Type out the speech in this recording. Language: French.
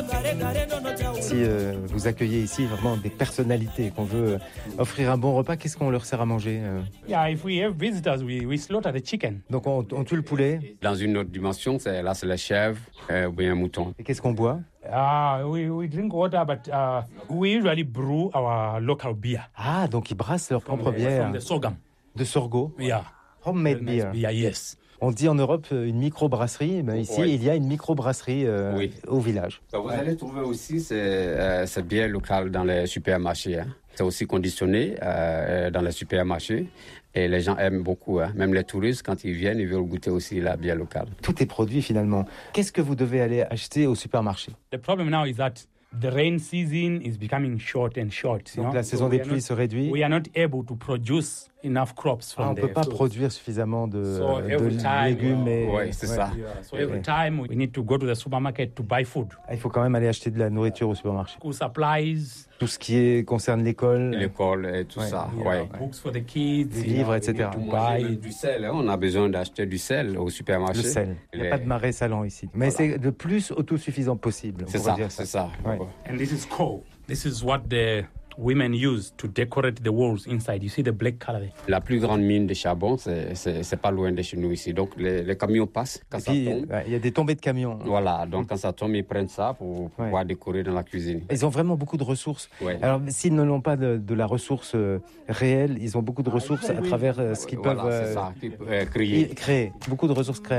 Si vous accueillez ici vraiment des personnalités, qu'on veut offrir un bon repas, qu'est-ce qu'on leur sert à manger Yeah, if we have visitors, we slaughter the chicken. Donc on tue le poulet. Dans une autre dimension, c'est la chèvre ou bien un mouton. Et qu'est-ce qu'on boit? We drink water, but we usually brew our local beer. Ah, donc ils brassent leur propre bière. From the sorghum. De sorgho. Yeah. Homemade Very nice beer. beer, yes. On dit en Europe une microbrasserie, mais ici Oui. il y a une microbrasserie au village. Vous allez trouver aussi cette bière locale dans les supermarchés. Hein. C'est aussi conditionné dans les supermarchés et les gens aiment beaucoup. Hein. Même les touristes, quand ils viennent, ils veulent goûter aussi la bière locale. Tout est produit finalement. Qu'est-ce que vous devez aller acheter au supermarché? The problem now is that the rain season is becoming short and short. Donc la saison des pluies se réduit. We are not able to produce enough crops from On ne peut pas fruits. produire suffisamment de every time, légumes. Oui, c'est ça. Yeah, so every time we need to go to the supermarket to buy food. Il faut quand même aller acheter de la nourriture au supermarché. School supplies, Tout ce qui concerne l'école, L'école et tout ça. Ouais. books for the kids, des livres, etc. Pour manger du sel, hein. On a besoin d'acheter du sel au supermarché. Le sel. Il n'y a pas de marais salant ici. Mais c'est le plus autosuffisant possible. C'est on pourrait ça, dire c'est ça. Ouais. and this is coal. This is what the women use to decorate the walls inside. You see the black color there. La plus grande mine de charbon, c'est pas loin de chez nous ici. Donc les camions passent quand Et ça puis, tombe. il y a des tombées de camions. Voilà, donc quand ça tombe, ils prennent ça pour pouvoir décorer dans la cuisine. Ils ont vraiment beaucoup de ressources. Ouais. Alors, s'ils ne l'ont pas de la ressource réelle, ils ont beaucoup de ressources à travers ce qu'ils Voilà, peuvent c'est ça, créer. créer. Beaucoup de ressources créées.